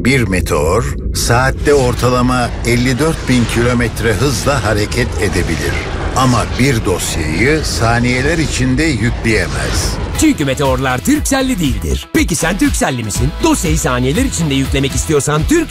bir meteor saatte ortalama 54.000 kilometre hızla hareket edebilir. Ama bir dosyayı saniyeler içinde yükleyemez. Çünkü meteorlar Turkcell'li değildir. Peki sen Turkcell'li misin? Dosyayı saniyeler içinde yüklemek istiyorsan